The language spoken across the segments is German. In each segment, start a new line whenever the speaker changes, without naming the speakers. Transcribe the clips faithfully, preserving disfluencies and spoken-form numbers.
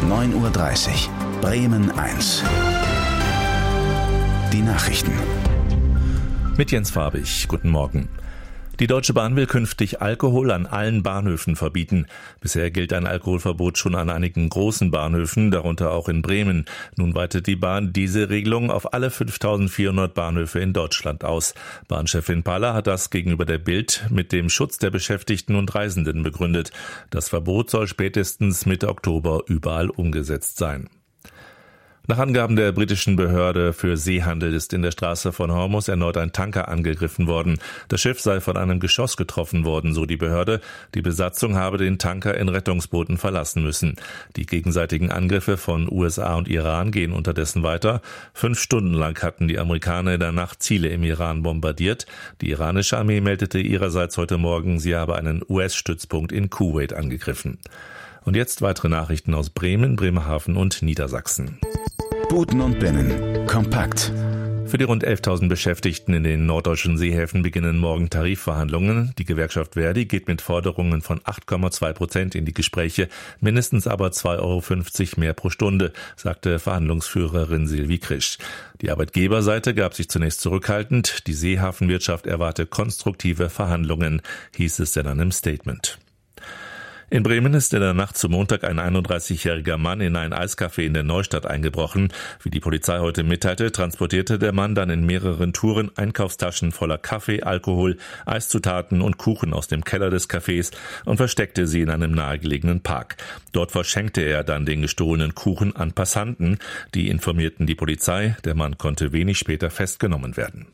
neun Uhr dreißig. Bremen eins. Die Nachrichten.
Mit Jens Farbig. Guten Morgen. Die Deutsche Bahn will künftig Alkohol an allen Bahnhöfen verbieten. Bisher gilt ein Alkoholverbot schon an einigen großen Bahnhöfen, darunter auch in Bremen. Nun weitet die Bahn diese Regelung auf alle fünftausendvierhundert Bahnhöfe in Deutschland aus. Bahnchefin Paller hat das gegenüber der Bild mit dem Schutz der Beschäftigten und Reisenden begründet. Das Verbot soll spätestens Mitte Oktober überall umgesetzt sein. Nach Angaben der britischen Behörde für Seehandel ist in der Straße von Hormuz erneut ein Tanker angegriffen worden. Das Schiff sei von einem Geschoss getroffen worden, so die Behörde. Die Besatzung habe den Tanker in Rettungsbooten verlassen müssen. Die gegenseitigen Angriffe von U S A und Iran gehen unterdessen weiter. Fünf Stunden lang hatten die Amerikaner in der Nacht Ziele im Iran bombardiert. Die iranische Armee meldete ihrerseits heute Morgen, sie habe einen U S-Stützpunkt in Kuwait angegriffen. Und jetzt weitere Nachrichten aus Bremen, Bremerhaven und Niedersachsen.
Buten und Binnen. Kompakt.
Für die rund elftausend Beschäftigten in den norddeutschen Seehäfen beginnen morgen Tarifverhandlungen. Die Gewerkschaft Verdi geht mit Forderungen von acht Komma zwei Prozent in die Gespräche, mindestens aber zwei Euro fünfzig mehr pro Stunde, sagte Verhandlungsführerin Silvi Krisch. Die Arbeitgeberseite gab sich zunächst zurückhaltend. Die Seehafenwirtschaft erwarte konstruktive Verhandlungen, hieß es in einem Statement. In Bremen ist in der Nacht zum Montag ein einunddreißigjähriger Mann in ein Eiscafé in der Neustadt eingebrochen. Wie die Polizei heute mitteilte, transportierte der Mann dann in mehreren Touren Einkaufstaschen voller Kaffee, Alkohol, Eiszutaten und Kuchen aus dem Keller des Cafés und versteckte sie in einem nahegelegenen Park. Dort verschenkte er dann den gestohlenen Kuchen an Passanten. Die informierten die Polizei. Der Mann konnte wenig später festgenommen werden.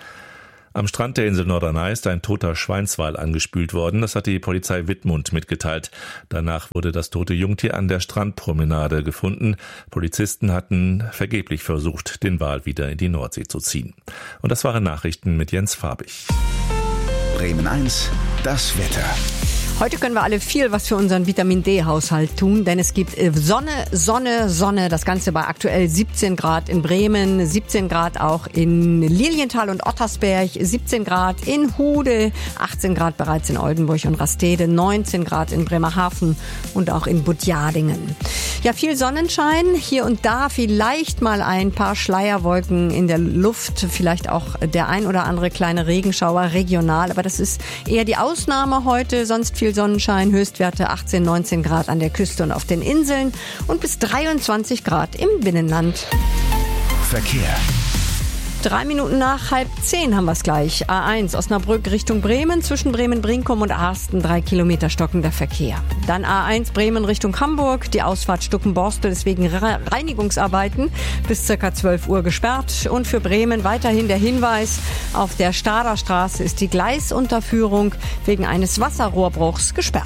Am Strand der Insel Norderney ist ein toter Schweinswal angespült worden. Das hat die Polizei Wittmund mitgeteilt. Danach wurde das tote Jungtier an der Strandpromenade gefunden. Polizisten hatten vergeblich versucht, den Wal wieder in die Nordsee zu ziehen. Und das waren Nachrichten mit Jens Farbig.
Bremen eins, das Wetter.
Heute können wir alle viel was für unseren Vitamin-D-Haushalt tun, denn es gibt Sonne, Sonne, Sonne. Das Ganze bei aktuell siebzehn Grad in Bremen, siebzehn Grad auch in Lilienthal und Ottersberg, siebzehn Grad in Hude, achtzehn Grad bereits in Oldenburg und Rastede, neunzehn Grad in Bremerhaven und auch in Budjadingen. Ja, viel Sonnenschein, hier und da vielleicht mal ein paar Schleierwolken in der Luft, vielleicht auch der ein oder andere kleine Regenschauer regional, aber das ist eher die Ausnahme heute, sonst viel Sonnenschein, Höchstwerte achtzehn, neunzehn Grad an der Küste und auf den Inseln und bis dreiundzwanzig Grad im Binnenland.
Verkehr.
Drei Minuten nach halb zehn haben wir es gleich. A eins Osnabrück Richtung Bremen, zwischen Bremen-Brinkum und Arsten drei Kilometer stockender Verkehr. Dann A eins Bremen Richtung Hamburg, die Ausfahrt Stuckenborstel ist wegen Reinigungsarbeiten bis circa zwölf Uhr gesperrt. Und für Bremen weiterhin der Hinweis, auf der Stader Straße ist die Gleisunterführung wegen eines Wasserrohrbruchs gesperrt.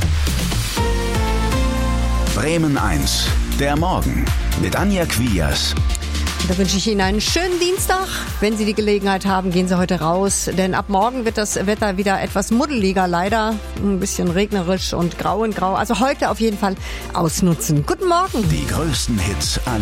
Bremen eins, der Morgen mit Anja Quias.
Da wünsche ich Ihnen einen schönen Dienstag. Wenn Sie die Gelegenheit haben, gehen Sie heute raus. Denn ab morgen wird das Wetter wieder etwas muddeliger, leider. Ein bisschen regnerisch und grau in grau. Also heute auf jeden Fall ausnutzen. Guten Morgen.
Die größten Hits aller